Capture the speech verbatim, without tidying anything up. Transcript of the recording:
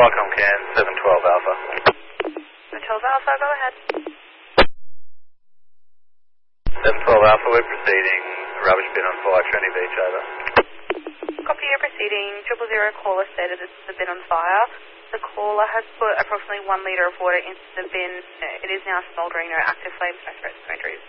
Qualcomm Can, seven twelve Alpha. seven twelve Alpha, go ahead. seven twelve Alpha, we're proceeding. Rubbish bin on fire, Trinity Beach, over. Copy, you're proceeding. Triple zero caller stated this is a bin on fire. The caller has put approximately one litre of water into the bin. It is now smouldering, no active flames, no threats, no injuries.